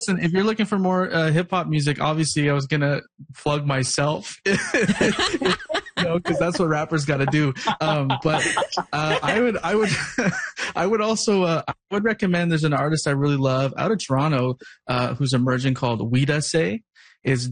Listen, if you're looking for more hip hop music, obviously I was gonna plug myself, because that's what rappers got to do. But I would, I would also, I would recommend. There's an artist I really love out of Toronto, who's emerging called Wiidaseh. It's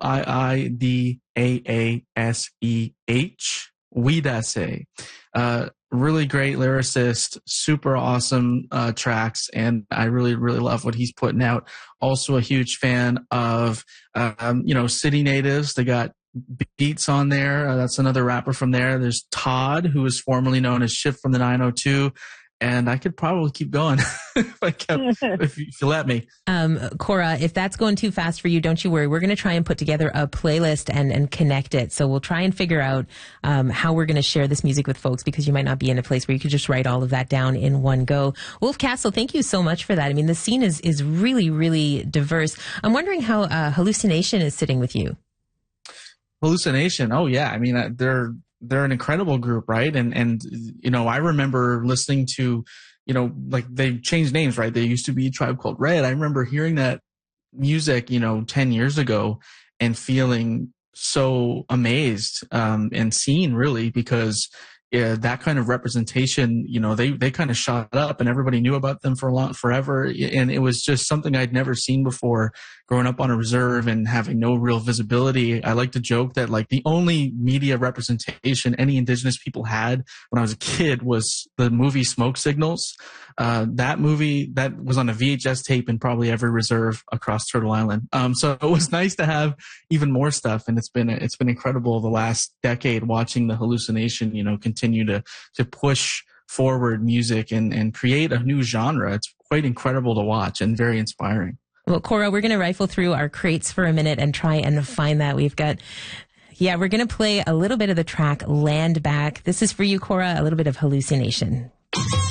Widaaseh. Wiidaseh. Really great lyricist, super awesome tracks, and I really, really love what he's putting out. Also a huge fan of, City Natives. They got Beats on there. That's another rapper from there. There's Todd, who is formerly known as Shift from the 902. And I could probably keep going if you let me. Cora, if that's going too fast for you, don't you worry. We're going to try and put together a playlist and connect it. So we'll try and figure out how we're going to share this music with folks, because you might not be in a place where you could just write all of that down in one go. Wolf Castle, thank you so much for that. I mean, the scene is really, really diverse. I'm wondering how Hallucination is sitting with you. Hallucination. Oh, yeah. I mean, they're an incredible group, right? And I remember listening to, like they changed names, right? They used to be Tribe Called Red. I remember hearing that music, 10 years ago and feeling so amazed and seen, really, because that kind of representation, they kind of shot up and everybody knew about them forever. And it was just something I'd never seen before growing up on a reserve and having no real visibility. I like to joke that like the only media representation any Indigenous people had when I was a kid was the movie Smoke Signals. That movie that was on a VHS tape in probably every reserve across Turtle Island. So it was nice to have even more stuff. And it's been incredible the last decade watching the Hallucination, continue to push forward music and create a new genre. It's quite incredible to watch and very inspiring. Well, Cora, we're going to rifle through our crates for a minute and try and find that. We're going to play a little bit of the track Land Back. This is for you, Cora, a little bit of Hallucination.